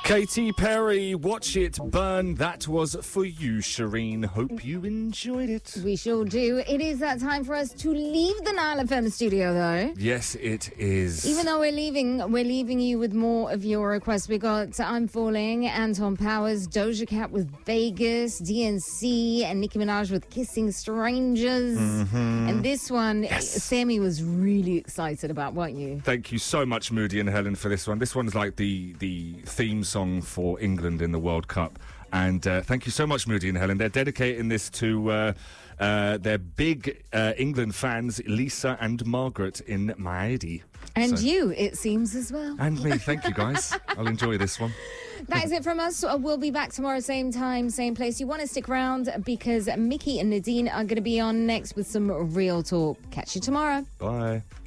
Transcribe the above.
Katy Perry, Watch It Burn. That was for you, Shireen. Hope you enjoyed it. We sure do. It is that time for us to leave the Nile FM studio, though. Yes, it is. Even though we're leaving you with more of your requests. We got I'm Falling, Anton Powers, Doja Cat with Vegas, DNC, and Nicki Minaj with Kissing Strangers. Mm-hmm. And this one, Yes. Sammy was really excited about, weren't you? Thank you so much, Moody and Helen, for this one. This one's like the theme song for England in the World Cup. And thank you so much, Moody and Helen. They're dedicating this to their big England fans, Lisa and Margaret in Maedi. And you, it seems, as well. And me. Thank you, guys. I'll enjoy this one. That is it from us. We'll be back tomorrow, same time, same place. You want to stick around because Mickey and Nadine are going to be on next with some real talk. Catch you tomorrow. Bye.